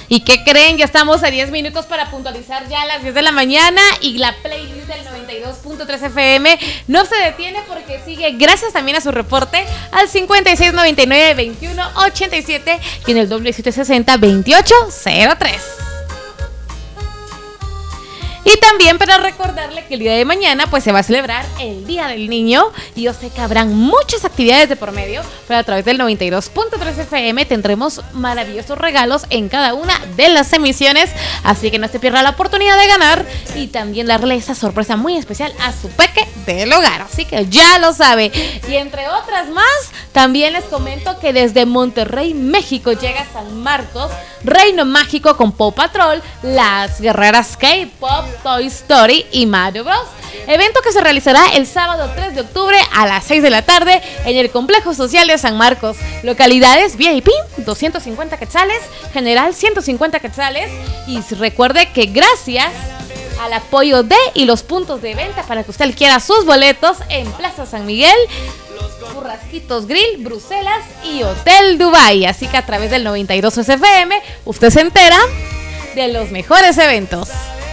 ¿Y qué creen? Ya estamos a 10 minutos para puntualizar ya a las 10 de la mañana y la playlist del 92.3 FM no se detiene porque sigue gracias también a su reporte al 5699-2187 y en el doble 760-2803. Y también para recordarle que el día de mañana pues se va a celebrar el Día del Niño y yo sé que habrán muchas actividades de por medio, pero a través del 92.3 FM tendremos maravillosos regalos en cada una de las emisiones, así que no se pierda la oportunidad de ganar y también darle esa sorpresa muy especial a su peque del hogar, así que ya lo sabe. Y entre otras más, también les comento que desde Monterrey, México llega a San Marcos, Reino Mágico con Paw Patrol, las guerreras K-Pop, Toy Story y Mario Bros. Evento que se realizará el sábado 3 de octubre a las 6 de la tarde en el Complejo Social de San Marcos. Localidades VIP, 250 quetzales, general 150 quetzales. Y recuerde que gracias al apoyo de y los puntos de venta para que usted adquiera sus boletos en Plaza San Miguel, Burrasquitos Grill, Bruselas y Hotel Dubai. Así que a través del 92 FM usted se entera de los mejores eventos.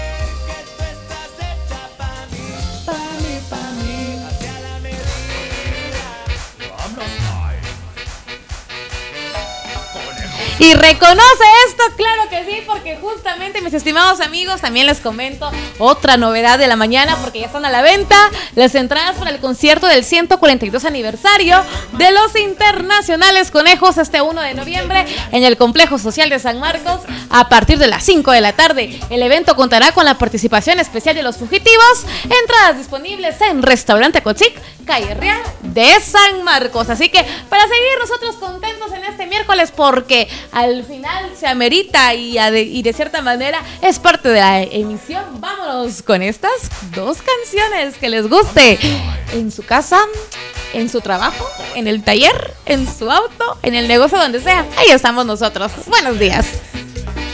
Y reconoce esto, claro que sí, porque justamente, mis estimados amigos, también les comento otra novedad de la mañana, porque ya están a la venta las entradas para el concierto del 142 aniversario de los Internacionales Conejos este 1 de noviembre en el Complejo Social de San Marcos a partir de las 5 de la tarde. El evento contará con la participación especial de Los Fugitivos, entradas disponibles en Restaurante Cochic, Calle Real de San Marcos. Así que para seguir nosotros contentos en este miércoles, porque al final se amerita y de cierta manera es parte de la emisión, vámonos con estas dos canciones que les guste en su casa, en su trabajo, en el taller, en su auto, en el negocio, donde sea. Ahí estamos nosotros. Buenos días.